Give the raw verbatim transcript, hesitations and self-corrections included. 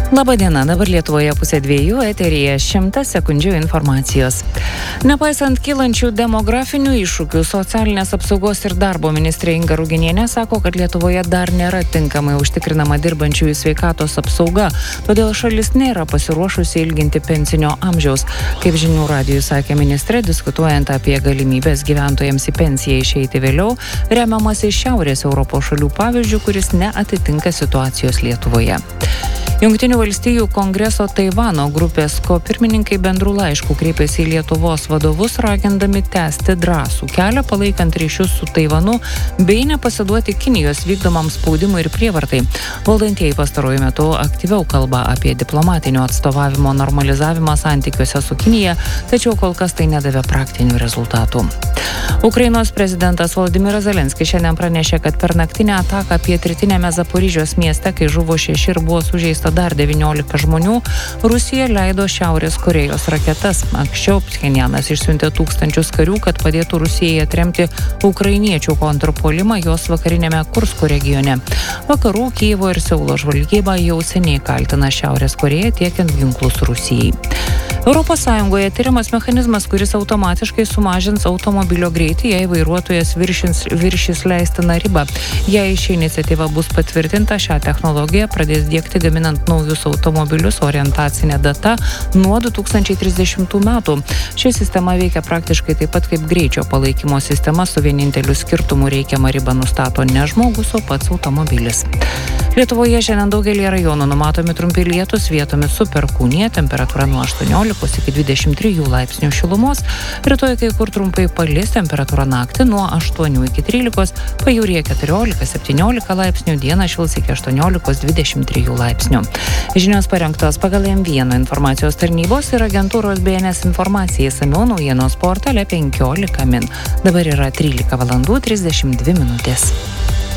Labadiena, dabar Lietuvoje pusė dviejų, eteryje šimtas sekundžių informacijos. Nepaisant kylančių demografinių iššūkių, socialinės apsaugos ir darbo ministrė Inga Ruginienė sako, kad Lietuvoje dar nėra tinkamai užtikrinama dirbančiųjų sveikatos apsauga, todėl šalis nėra pasiruošusi ilginti pensinio amžiaus. Kaip žinių radijui sakė ministrė, diskutuojant apie galimybės gyventojams į pensiją išeiti vėliau, remiamasi Šiaurės Europos šalių pavyzdžių, kuris neatitinka situacijos Lietuvoje. Jungtinių valstijų kongreso Taivano grupės kopirmininkai bendrų laiškų kreipėsi į Lietuvos vadovus, ragindami tęsti drąsų kelią, palaikant ryšius su Taivanu, bei nepasiduoti Kinijos vykdomam spaudimui ir prievartai. Valdantieji pastaruoju metu aktyviau kalba apie diplomatinio atstovavimo normalizavimą santykiuose su Kinija, tačiau kol kas tai nedavė praktinių rezultatų. Ukrainos prezidentas Volodymyras Zelenskis šiandien pranešė, kad per naktinę ataką pietrytinėme Zaporižės mieste, kai žuvo šeši ir buvo sužeista dar devyniolika žmonių, Rusija leido Šiaurės Korėjos raketas. Anksčiau Pchenjanas išsiuntė tūkstančius karių, kad padėtų Rusijai atremti ukrainiečių kontrpuolimą jos vakarinėme Kursko regione. Vakarų, Kijevo ir Seulo žvalgyba jau seniai kaltina Šiaurės Korėją tiekiant ginklus Rusijai. Europos Sąjungoje tyrimas mechanizmas, kuris automatiškai sumažins automobilio greitį, jei vairuotojas viršins, viršys leistiną ribą. Jei ši iniciatyva bus patvirtinta, šią technologiją pradės diegti gaminant naujus automobilius, orientacinė data nuo du tūkstančiai trisdešimtų metų. Ši sistema veikia praktiškai taip pat kaip greičio palaikymo sistema, su vieninteliu skirtumu reikiamą ribą nustato ne žmogus, o pats automobilis. Lietuvoje šiandien daugelį rajonų numatomi trumpi lietūs, vietomis su perkūnija, temperatūra nuo aštuoniolikos iki dvidešimt trijų laipsnių šilumos. Rytoj kai kur trumpai palis, temperatūra naktį nuo aštuonių iki trylikos, pajūryje keturiolika septyniolika laipsnių, dieną šils iki aštuoniolikos dvidešimt trijų laipsnių. Žinios parengtos pagal M vieną informacijos tarnybos ir agentūros B N S informacijai, išsamiau naujienos portale penkiolika min. Dabar yra trylika valandų trisdešimt dvi minutės.